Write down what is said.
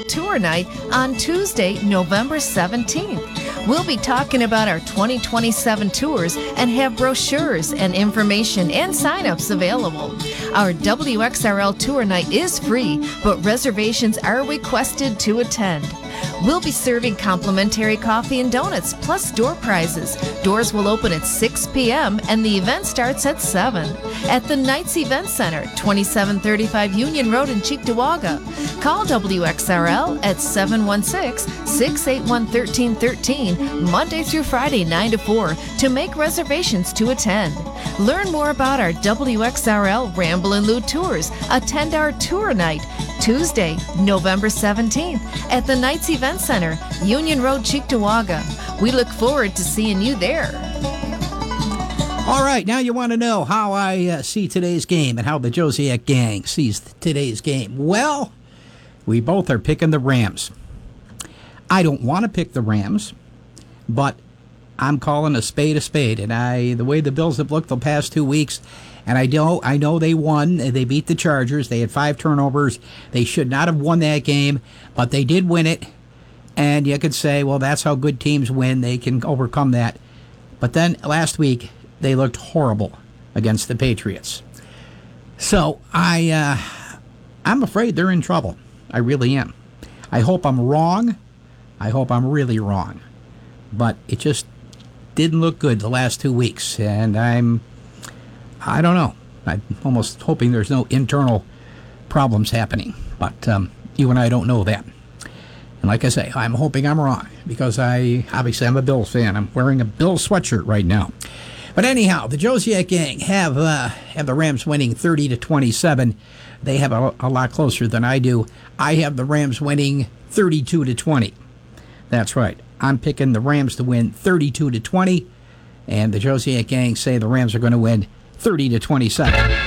XRL Tour Night on Tuesday, November 17th. We'll be talking about our 2027 tours and have brochures and information and signups available. Our WXRL Tour Night is free, but reservations are requested to attend. We'll be serving complimentary coffee and donuts, plus door prizes. Doors will open at 6 p.m. and the event starts at 7 at the Knights Event Center, 2735 Union Road in Cheektowaga. Call WXRL at 716-681-1313, Monday through Friday, 9 to 4, to make reservations to attend. Learn more about our WXRL Ramble and Loot tours. Attend our tour night Tuesday, November 17th at the Knights Event Center, Union Road, Cheektowaga. We look forward to seeing you there. All right, now you want to know how I see today's game and how the Josiak gang sees today's game. Well, we both are picking the Rams. I don't want to pick the Rams, but I'm calling a spade, and the way the Bills have looked the past 2 weeks, and I know they won. They beat the Chargers. They had 5 turnovers. They should not have won that game, but they did win it. And you could say, well, that's how good teams win. They can overcome that. But then last week, they looked horrible against the Patriots. So I'm afraid they're in trouble. I really am. I hope I'm wrong. I hope I'm really wrong. But it just didn't look good the last 2 weeks. And I don't know. I'm almost hoping there's no internal problems happening. But you and I don't know that. And like I say, I'm hoping I'm wrong because I'm a Bills fan. I'm wearing a Bills sweatshirt right now. But anyhow, the Josiak gang have the Rams winning 30-27. They have a lot closer than I do. I have the Rams winning 32-20. That's right. I'm picking the Rams to win 32-20, and the Josiak gang say the Rams are going to win 30-27.